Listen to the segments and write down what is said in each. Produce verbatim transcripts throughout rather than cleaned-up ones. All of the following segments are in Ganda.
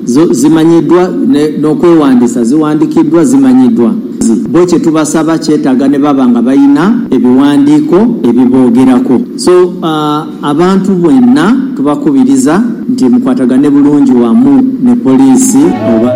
zimanyiddwa n'okwewandisa ziwandikiddwa zimanyiddwa. Bo kye tubasaba kyetaaga ne baba nga bayina ebiwandiiko ebiboogerako. So uh, abantu bwenna tubakubiriza nti mukwatagane bulungi wamu ne poliisi oba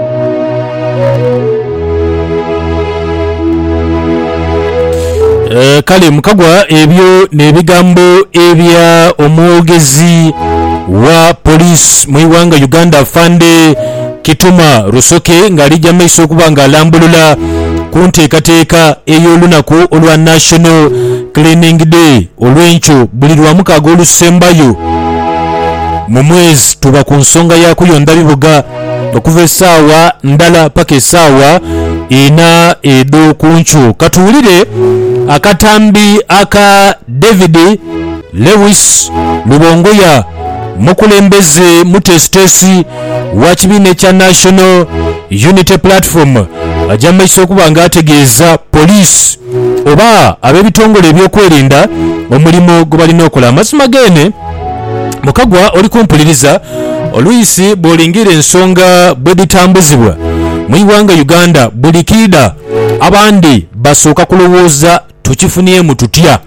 Uh, kale mukagwa ebyo n'ebigambo ebya omwogezi wa police mu iwanga Uganda Fande Kituma Rusoke ng'alijja maiso okuba ng'alambulula ku nteekateeka ey'olunaku olwa National Cleaning Day olw'enkyo buli lwamukaaga olusembayo mu mwezi tuba ku nsonga ya kuyonda bibuga okuva essaawa ndala paka essaawa ena edo ku nkyo. Katuwulire akatambi aka David Lewis Lubongoya mukulembeze mutesitesi wa kibiina kya National Unity Platform ajja maiso okuba nga ategeeza poliisi oba ab'ebitongole ebyokwerinda omulimu gwe balina okola. Amazima gene mukagwa oli kumpuliriza oluyisi bw'olingira ensonga bwe ditambuzibwa mu iwanga Uganda buli kiida abandi basooka kulowooza tukifuniemu tutya.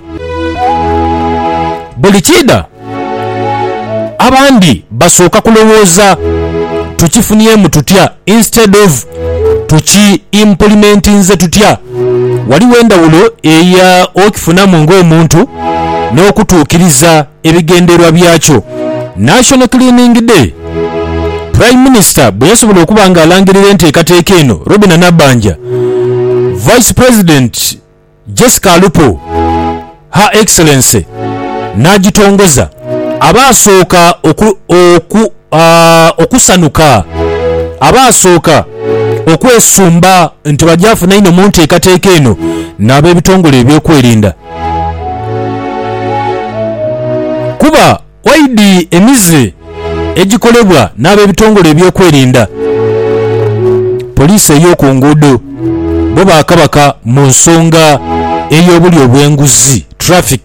Buli kiida abandi basooka kulowooza tukifuniemu tutya instead of tuki implementinze tutya. Waliwo endawulo eya okifunamu ng'omuntu n'okutuukiriza ebigenderwa byakyo. National Cleaning Day Prime Minister bwe yasobola okuba nga alangirira enteekateeka eno Robina Nabanja, Vice President Jessica Alupo Her Excellency n'agitongoza abaasooka oku, oku, uh, okusanuka abaasooka okwesumba nti bajafuna ino mu nteekateeka eno n'ab'ebitongole ebyokwerinda. Kuba waidi emize egikolebwa n'ab'ebitongole ebyokwerinda poliisi ey'oku nguudo bo baakabaka mu nsonga ey'obuli obw'enguzi traffic.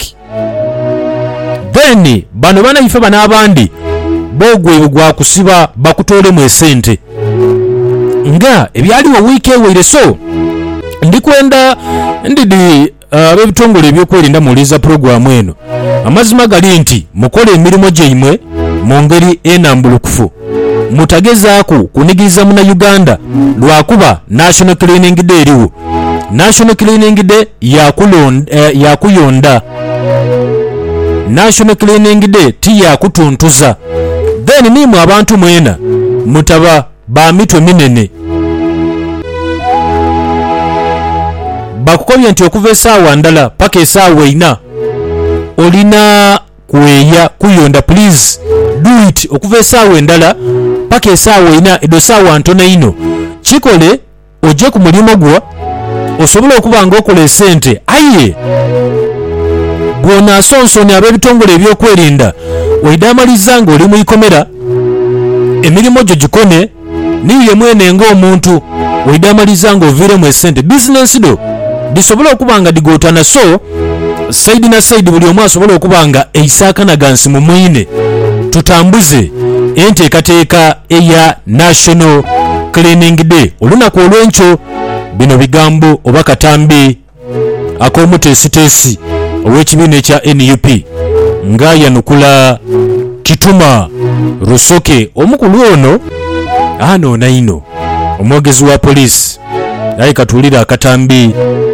Then bano banayife bano abandi boogwe gwa kusiba bakutoolemu esente nga ebyaliwo wiiki ewere. So ndikwenda ndidi ab'ebitongole ebyokwerinda muwuliriza puroguramu eno amazima gali nti mukola emirimu gyammwe mu ngeri enambulukufu mutagezaako kunigiriza muna Uganda lwakuba National Cleaning Day eriwo. National Cleaning Day yakulonda, eh, yakuyonda. National Cleaning Day ti yakutuntuza. Then nimwe abantu mwena mutaba ba mitwe minene bakukobya nti okuva essaawa ndala paka essaawa ina olina kweya kuyonda. Please do it okuva essaawa endala paka essaawa ina edo essaawa ntono ino kikole ojje ku mulimu gwo osobola okuba nga okola esente. Aye bw'onaasonsoni ab'ebitongole ebyokwerinda oidamaliza nga oli mu ikomera emirimu gyo gikone niye mwene ng'omuntu oidamaliza nga oviiremu esente. Bizinensi do disobola okuba nga digootana. So saidi na saidi buli omu asobola okuba nga eisaakanangansi mu mwine tutambuze enteekateeka eya National Cleaning Day olunaku olw'enkyo. Bino bigambo oba katambi ak'omutesitesi ow'ekibiina ekya N U P nga yanukula Kituma Rusoke omukulu ono anoona ino omwogezi wa poliisi naye katuulira akatambi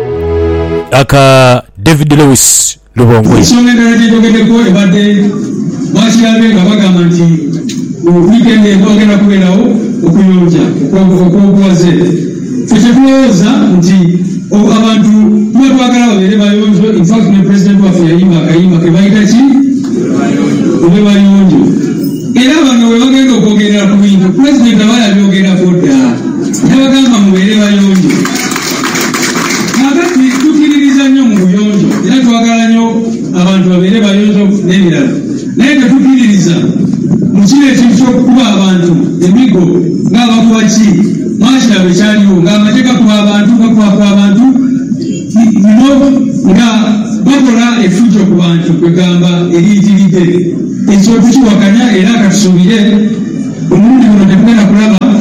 aka David Lewis Lubongoya. Ensonga endala gyetogeddeko ebadde bakirabe nga bagamba nti wiikendi egenda kubeerawo okuyonja okwokuwaze. Ffe kyetulowooza nti abantu tuba twagala babeere bayonjo. In fact ne president waffe yayimba akayimba ke bayita ki obe bayonjo. Era bano bwe bagenda okwogerera ku bintu president aba yabyogerako dda yabagamba mubeere bayonjo. Kakati tukiririza nnyo mu buyonjo era twagala nnyo abantu babeere bayonjo n'ebirala, naye tetukiririza mu kino ekintu ky'okukuba abantu emigo ng'abakuba ki mwakiraba ekyaliwo ng'amateeka kuba abantu bakubaku abantu bino nga bakola efujjo ku bantu kwegamba eriyitiridde. Ekyo tukiwakanya era katusuubire omulundi guno tetugenda kulaba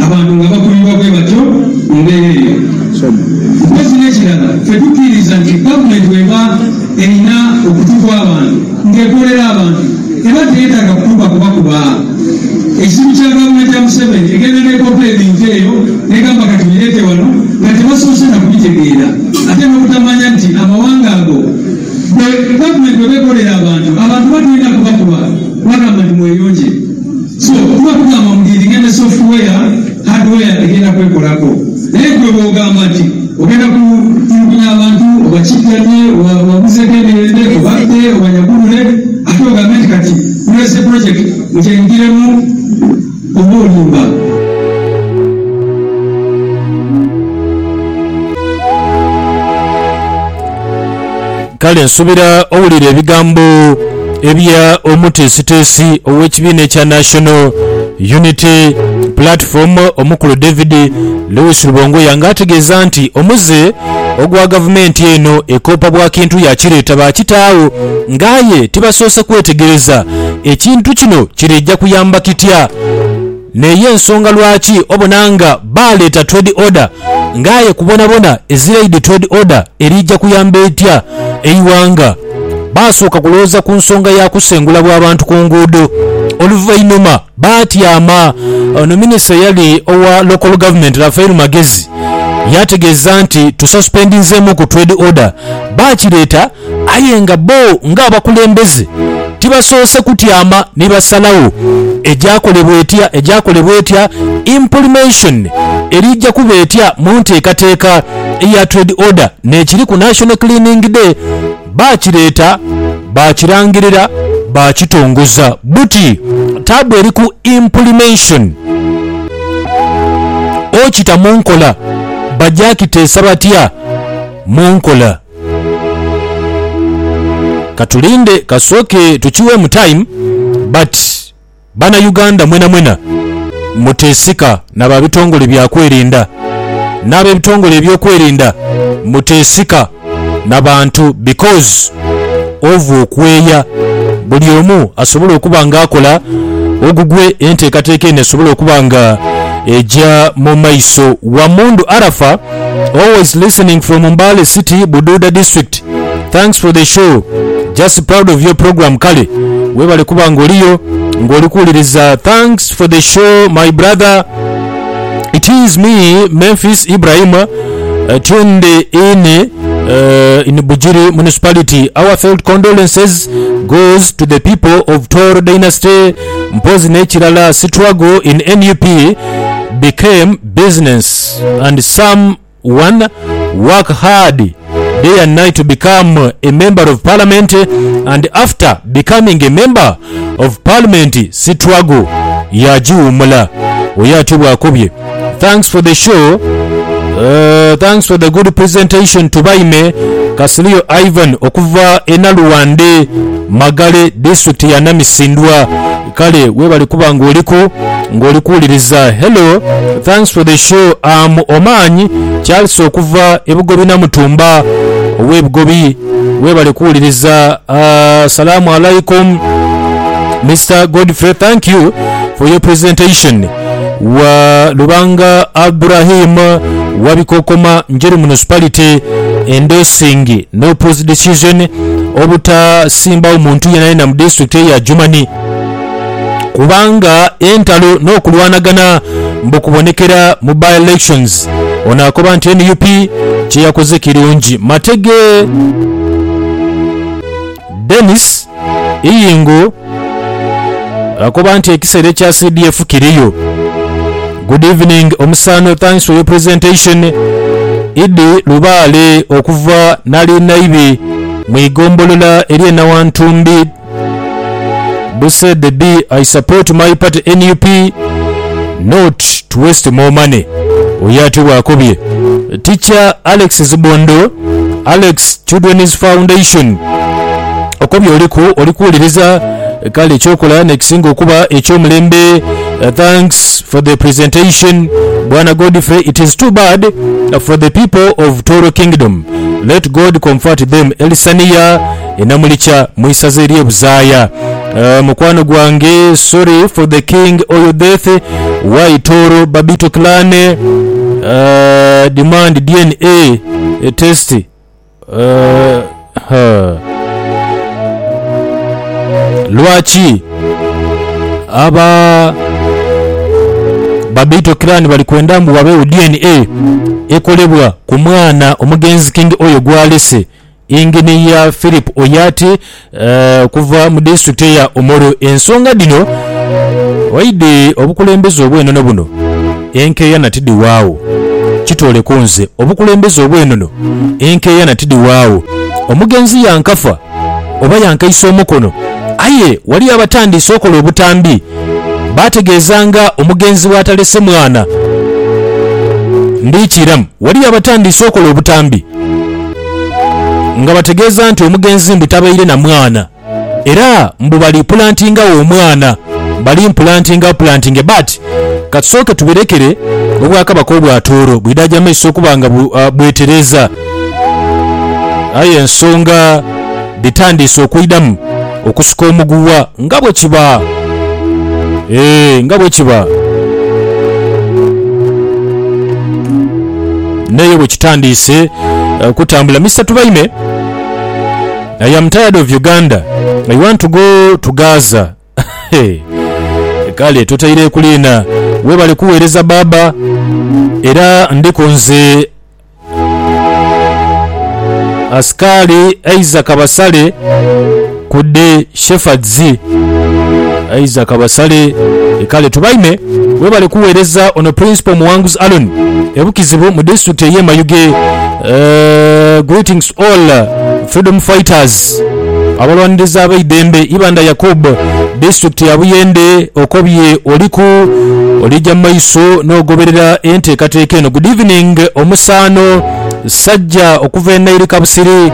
eyo negamba kati bireete wano nga tebasoose na kubitegeera ate n'okutamanya nti amawanga ago gavumenti bwe bekolera abantu abantu batulina kubakuba bagamba nti mweyonje so kuba kugamba mugirigende software hardware egenda kwekolako naye gwe bwogamba nti ogenda kutulugunya abantu obakittanye obabuzeko emirembe obadde obanyagulule ate ogambe nti kati mulese project mukyengiremu oba olimba. Kale nsubira owulira ebigambo ebya omuteesiteesi ow'ekibiina ekya National Unity Platform omukulu David Lewis Rubongoya ng'ategeeza nti omuze ogwa gavumenti eno ekoopa bwakintu yakireeta bakitaawo ng'aye tibasoose kwetegereza ekintu kino kirijja kuyamba kitya naye ensonga lwaki obonanga baleeta trade order ng'aye kubonabona eziraidi trade order erijja kuyamba etya eiwanga basooka kulowooza ku nsonga ya kusengula bw'abantu ku nguudo oluvannyuma baatyama ono minisita yali owa local government Rafael Magezi yategeeza nti tususpendinzeemu ku trade order baakireeta aye nga bo ng'abakulembeze tibasoose kutyama ne basalawo egyakolebwa etya egyakolebwa etya implementation erijja kuba etya mu nteekateeka eya trade order n'ekiri ku National Cleaning Day baakireeta baakirangirira baakitongoza buti tabu eri ku implementation okita mu nkola bajakiteesa batya mu nkola katulinde kasooke tukiwe mu time but bana Uganda mwena mwena muteesika n'ababitongole byakwerinda n'ab'ebitongole ebyokwerinda muteesika n'abantu because of okweya buli omu asobola okuba ng'akola ogugwe enteekateeka eno esobola okuba nga ejja mu maiso. Wamundu Arafa always listening from Mbale City Bududa district, thanks for the show, just proud of your program. Kale webale kuba ng'oliyo ng'olikuwuliriza. Thanks for the show my brother, it is me Memphis Ibrahim uh, tuned in Uh, in Bujiri municipality. Our felt condolences goes to the people of Toro Dynasty. Mpozi Nechirala Sitwago in N U P became business and someone work hard day and night to become a member of parliament, and after becoming a member of parliament Sitwago yajiwumula oyatibwa akubye. Thanks for the show. Uh, thanks for the good presentation. Tubaime Kasilio Ivan okuva enaluwande Magale district ya Namisindwa. Kale webali kuba ng'oliku ng'olikuwuliriza. Hello, thanks for the show. I'm Omanyi Charles okuva ebugobi na Mutumba ow'ebugobi webali kuwuliriza. Uh, salamu alaikum Mister Godfrey, thank you for your presentation. Wa Lubanga Abrahim Wabikokoma Njeru municipality endorsing no post decision obuta simba omuntu yenna mu district ya Jumani kubanga entalo n'okulwanagana mbukubonekera mu by elections onakoba nti N U P kyeyakoze kirungi. Matege Dennis Iyingo akoba nti ekiseera kya C D F kiriyo. Good evening Omusano, thanks for your presentation. Idi Lubale okuva nali naibi mwigombolola eri nawantumbi Buse the B, I support my party N U P, not to waste more money. Oyati wakobye. Teacher Alex Zibondo, Alex Children's Foundation. Okobye oliku olikuwuliriza kale ekyokola nekisinga okuba ekyomulembe. Uh, thanks for the presentation Bwana Godfrey. It is too bad uh, for the people of Toro Kingdom. Let God comfort them. Elisania enamulicha mwisaze eri ebuzaya. Uh, mukwano gwange, sorry for the king or your death. Why Toro Babito clan uh, demand D N A a test. Uh, huh. Lwachi aba Babito Clan bali kwenda mbu wabeewo D N A ekolebwa ku mwana omugenzi King oyo gwalese Engineer Philip Oyati uh, kuva mu district ya Omoro. Ensonga dino waide obukulembeze obw'ennono buno enkeya natidi waawo kitole kunze obukulembeze obw'ennono enkeya natidi waawo omugenzi yankafa oba yankayisa omukono aye wali abatandise okola obutambi bategeezanga omugenzi watalese mwana ndikiramu wali abatandise okola obutambi nga bategeeza nti omugenzi mbu tabaire na mwana era mbu bali plantinga omwana bali plantinga planting but katusooke tubirekere obwakabaka obwatooro bwidaja maiso okubanga uh, bwetereza aye ensonga bitandise okwidamu okusuka omuguwa nga bwe kiba ee nga bwe kiba naye bwe kitandise uh, kutambula. Mister Tubaime, I am tired of Uganda. I want to go to Gaza. Kale tutaire kulina we bali kuweereza baba era ndikonze askari Isaac Abasale kudde Shepherds Isaac Abasale. Kale Tubaime we bali kuweereza ono Principal Muwanguzi Alon ebukizibu mu district ye Mayuge. Uh, greetings all uh, freedom fighters abalwaniriza abaidembe Ibanda Yakob district ya Buyende okobye oliku olija maiso n'ogoberera enteekateeka eno. Good evening omusano sajja okuva e Nairi Kabusiri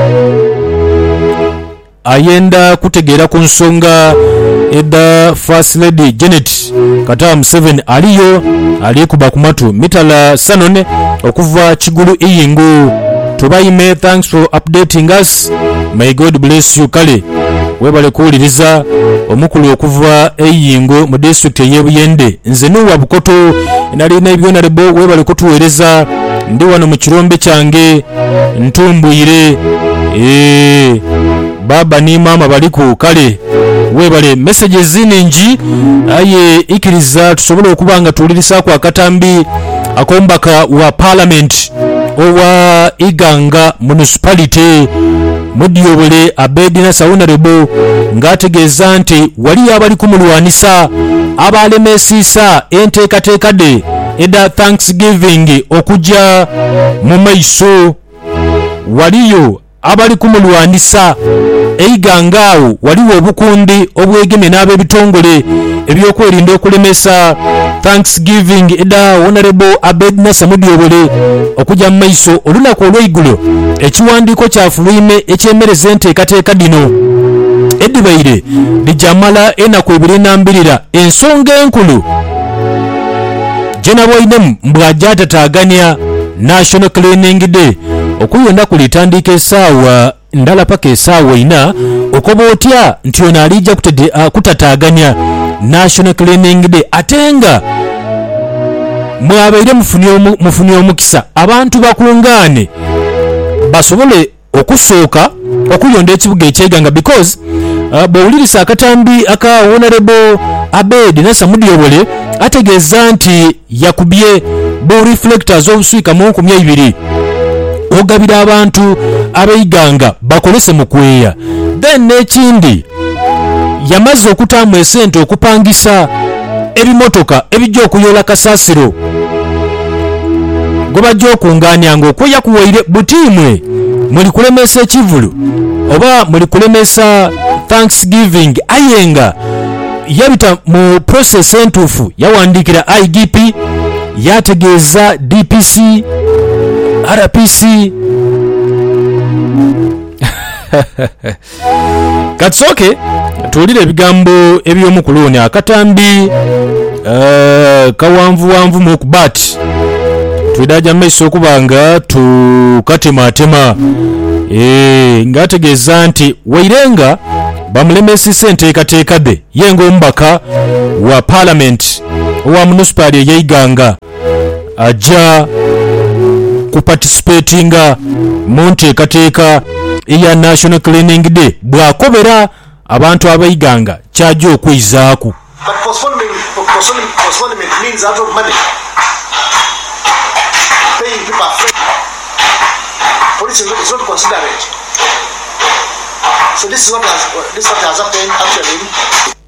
ayenda kutegeera ku nsonga edda First Lady Janet Katamu seven aliyo alikuba ku matu mitala Sanon okuva Kigulu Iyingu. Tubaime, thanks for updating us, may God bless you. Kale webale kuwuliriza omukulu okuva Iyingu mu district ye Buyende. Nze nuwa Bukoto nalina ebyonarebo webale kutuweereza ndi wano mu kirombe kyange ntumbuyire ee baba ni mama baliku. Kale webale messages ningi aye ikiriza tusobole okubanga tuwulirisa kwa katambi akombaka wa parliament owa Iganga municipality Mudyobole Abedina Saunarebo ngategeeza nti wali abali kumulwanisa abalemesisa enteekateekade eda Thanksgiving okujja mu maiso waliyo abali kumulwanisa eigangaawo waliwo obukundi obwegemye n'ab'ebitongole ebyokwerinda okulemesa Thanksgiving eda Honorable Abedina Samudyobole okujja mu maiso olunaku olw'eigulo ekiwandiiko kya Fuluime ekyemereza enteekateeka dino eddibaire lijamala enaku ebiri nambirira. Ensonga enkulu gyenabwainemu mbw'ajatataganya National Cleaning Day okuyonda kulitandika esaawa ndala paka esaawa ina okoba otya nti ono alijja uh, kutataganya National Cleaning Day atenga mwabaire mufunye omukisa abantu bakungaane basobole okusooka okuyonda ekibuga ekyeganga because uh, bw'owulirisa akatambi aka Honorable Abedina Samudyobole ategeeza nti yakubye bo reflectors obuswika mu nkumi ibiri ogabira abantu abeiganga bakolese mu kweya. Then n'ekindi yamaze okutaamu esente okupangisa ebimotoka ebijja okuyola kasasiro gobajja okungaanyanga okweya kuwaire butiimwe muli kulemesa ekivulu oba muli kulemesa Thanksgiving ayenga yabita mu process entuufu yawandiikira I D P yategeeza D P C R P C katsoke tuwulire ebigambo eby'omukuluni akatambi uh, kawanvu wanvu mu okubati twidaja maiso okubanga tukatematema e, ngategeeza nti wairenga bamulemesisa enteekateekade yenga omubaka wa parliament owa municipal eyeiganga ajja kuparticipatinga mu nteekateeka eya National Cleaning Day bw'akobera abantu abaiganga kyajja okwizaaku. But postponement postponement means out of money. Paying people are free. Police is not considerate. So this is what has, this is what has happened actually.